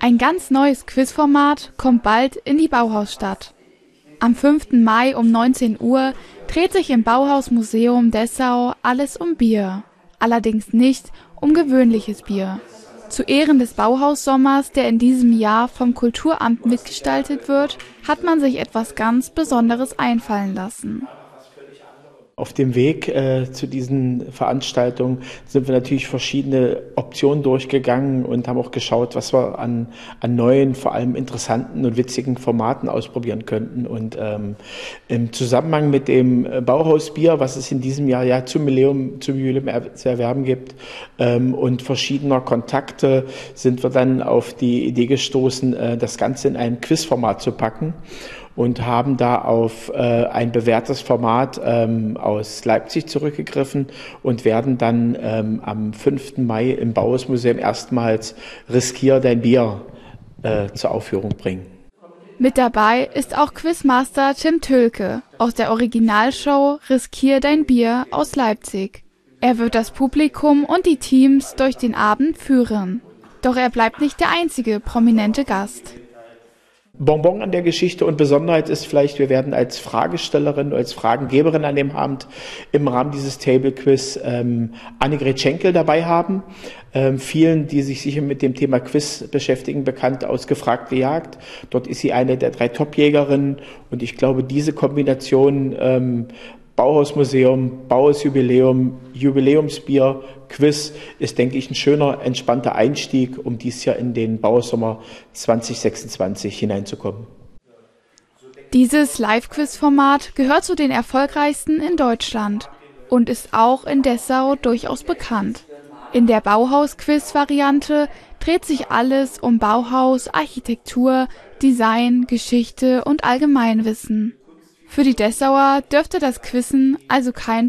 Ein ganz neues Quizformat kommt bald in die Bauhausstadt. Am 5. Mai um 19 Uhr dreht sich im Bauhausmuseum Dessau alles um Bier. Allerdings nicht um gewöhnliches Bier. Zu Ehren des Bauhaussommers, der in diesem Jahr vom Kulturamt mitgestaltet wird, hat man sich etwas ganz Besonderes einfallen lassen. Auf dem Weg zu diesen Veranstaltungen sind wir natürlich verschiedene Optionen durchgegangen und haben auch geschaut, was wir an neuen, vor allem interessanten und witzigen Formaten ausprobieren könnten. Und im Zusammenhang mit dem Bauhausbier, was es in diesem Jahr ja zum Jubiläum zu erwerben gibt, und verschiedener Kontakte, sind wir dann auf die Idee gestoßen, das Ganze in ein Quizformat zu packen. Und haben da auf ein bewährtes Format aus Leipzig zurückgegriffen und werden dann am 5. Mai im Bauhausmuseum erstmals Riskier dein Bier zur Aufführung bringen. Mit dabei ist auch Quizmaster Tim Tölke aus der Originalshow Riskier dein Bier aus Leipzig. Er wird das Publikum und die Teams durch den Abend führen. Doch er bleibt nicht der einzige prominente Gast. Bonbon an der Geschichte und Besonderheit ist vielleicht, wir werden als Fragestellerin, als Fragengeberin an dem Abend im Rahmen dieses Table Quiz Annegret Schenkel dabei haben. Vielen, die sich sicher mit dem Thema Quiz beschäftigen, bekannt aus Gefragt gejagt. Dort ist sie eine der 3 Top-Jägerinnen und ich glaube, diese Kombination Bauhausmuseum, Bauhausjubiläum, Jubiläumsbier, Quiz ist, denke ich, ein schöner, entspannter Einstieg, um dieses Jahr in den Bauhaussommer 2026 hineinzukommen. Dieses Live-Quiz-Format gehört zu den erfolgreichsten in Deutschland und ist auch in Dessau durchaus bekannt. In der Bauhaus-Quiz-Variante dreht sich alles um Bauhaus, Architektur, Design, Geschichte und Allgemeinwissen. Für die Dessauer dürfte das Quizzen also kein